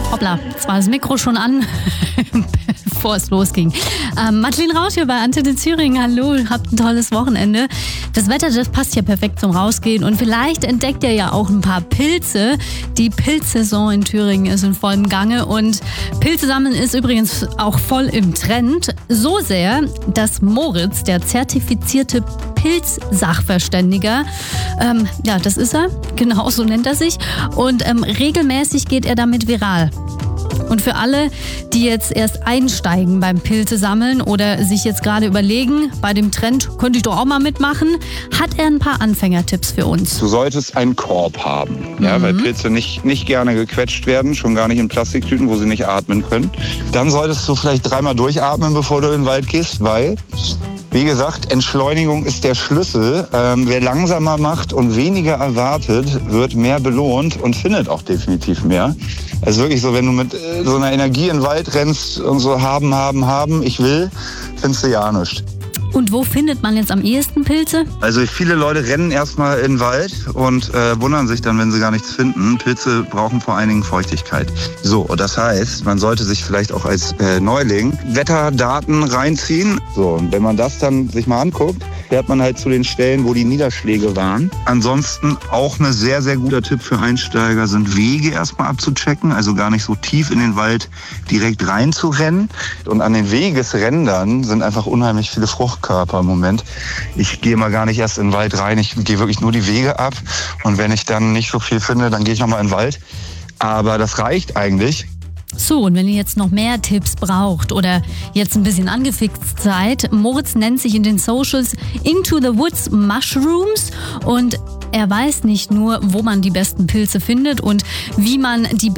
Hoppla, jetzt war das Mikro schon an, bevor es losging. Madeleine Rausch hier bei Antenne Thüringen. Hallo, habt ein tolles Wochenende. Das Wetter, das passt ja perfekt zum Rausgehen. Und vielleicht entdeckt ihr ja auch ein paar Pilze. Die Pilzsaison in Thüringen ist in vollem Gange. Und Pilze sammeln ist übrigens auch voll im Trend. So sehr, dass Moritz, der zertifizierte Pilzsachverständiger, ja, das ist er, genau so nennt er sich. Und regelmäßig geht er damit viral. Und für alle, die jetzt erst einsteigen beim Pilze sammeln oder sich jetzt gerade überlegen, bei dem Trend könnte ich doch auch mal mitmachen, hat er ein paar Anfängertipps für uns. Du solltest einen Korb haben, ja, weil Pilze nicht gerne gequetscht werden, schon gar nicht in Plastiktüten, wo sie nicht atmen können. Dann solltest du vielleicht 3-mal durchatmen, bevor du in den Wald gehst, weil, wie gesagt, Entschleunigung ist der Schlüssel. Wer langsamer macht und weniger erwartet, wird mehr belohnt und findet auch definitiv mehr. Also wirklich so, wenn du mit so einer Energie in den Wald rennst und so haben, ich will, findest du ja nichts. Und wo findet man jetzt am ehesten Pilze? Also viele Leute rennen erstmal in den Wald und wundern sich dann, wenn sie gar nichts finden. Pilze brauchen vor allen Dingen Feuchtigkeit. So, und das heißt, man sollte sich vielleicht auch als Neuling Wetterdaten reinziehen. So, und wenn man das dann sich mal anguckt, fährt man halt zu den Stellen, wo die Niederschläge waren. Ansonsten auch ein sehr, sehr guter Tipp für Einsteiger sind Wege erstmal abzuchecken, also gar nicht so tief in den Wald direkt reinzurennen. Und an den Wegesrändern sind einfach unheimlich viele Fruchtkörper im Moment. Ich gehe mal gar nicht erst in den Wald rein, ich gehe wirklich nur die Wege ab. Und wenn ich dann nicht so viel finde, dann gehe ich nochmal in den Wald. Aber das reicht eigentlich. So, und wenn ihr jetzt noch mehr Tipps braucht oder jetzt ein bisschen angefixt seid, Moritz nennt sich in den Socials Into the Woods Mushrooms und er weiß nicht nur, wo man die besten Pilze findet und wie man die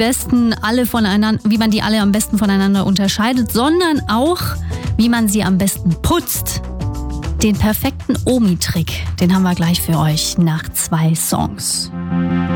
alle am besten voneinander unterscheidet, sondern auch, wie man sie am besten putzt. Den perfekten Omi-Trick, den haben wir gleich für euch nach 2 Songs.